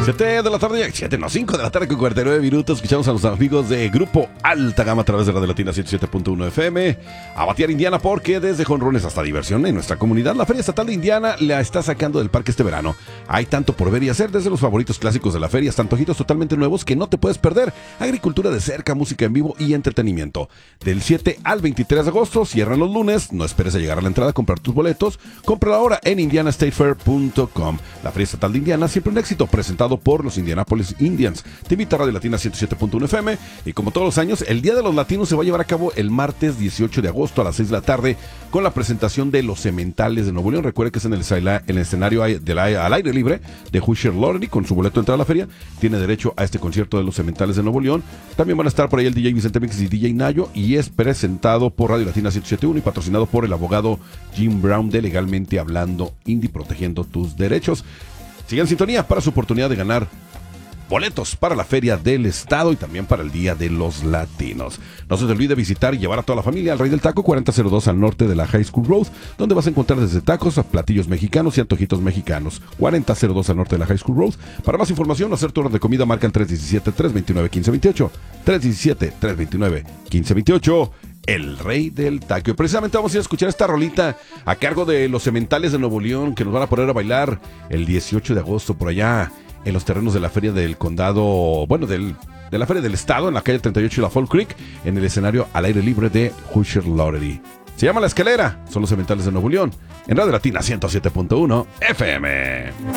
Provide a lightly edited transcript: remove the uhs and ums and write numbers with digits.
7 de la tarde, 7, no, 5 de la tarde con 49 minutos. Escuchamos a los amigos de Grupo Alta Gama a través de Radio Latina 107.1 FM. A batear Indiana porque desde jonrones hasta diversión en nuestra comunidad, la Feria Estatal de Indiana la está sacando del parque este verano. Hay tanto por ver y hacer, desde los favoritos clásicos de la feria hasta antojitos totalmente nuevos que no te puedes perder. Agricultura de cerca, música en vivo y entretenimiento. Del 7 al 23 de agosto, cierran los lunes. No esperes a llegar a la entrada a comprar tus boletos. Cómprala ahora en indianastatefair.com. La Feria Estatal de Indiana, siempre un éxito, presentado por los Indianapolis Indians. Te invita a Radio Latina 107.1 FM y como todos los años, el Día de los Latinos se va a llevar a cabo el martes 18 de agosto a las 6 de la tarde con la presentación de Los Sementales de Nuevo León. Recuerde que es en el escenario al aire libre de Husher Lordy. Con su boleto de entrada a la feria tiene derecho a este concierto de Los Sementales de Nuevo León. También van a estar por ahí el DJ Vicente Mix y DJ Nayo, y es presentado por Radio Latina 107.1 y patrocinado por el abogado Jim Brown de Legalmente Hablando Indie, protegiendo tus derechos. Sigan en sintonía para su oportunidad de ganar boletos para la Feria del Estado y también para el Día de los Latinos. No se te olvide visitar y llevar a toda la familia al Rey del Taco, 4002 al norte de la High School Road, donde vas a encontrar desde tacos a platillos mexicanos y antojitos mexicanos. 4002 al norte de la High School Road. Para más información o hacer tu orden de comida, marca el 317-329-1528. 317-329-1528. El Rey del Taco. Y precisamente vamos a ir a escuchar esta rolita a cargo de Los Sementales de Nuevo León, que nos van a poner a bailar el 18 de agosto por allá en los terrenos de la Feria del Condado, bueno, de la Feria del Estado, en la calle 38 y la Fall Creek, en el escenario al aire libre de Husher Lordy. Se llama La Escalera, son Los Sementales de Nuevo León, en Radio Latina 107.1 FM.